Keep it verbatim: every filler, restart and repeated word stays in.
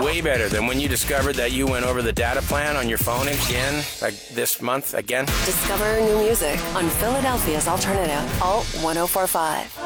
way better than when you discovered that you went over the data plan on your phone again, like this month again. Discover new music on Philadelphia's Alternative, Alt one oh four point five.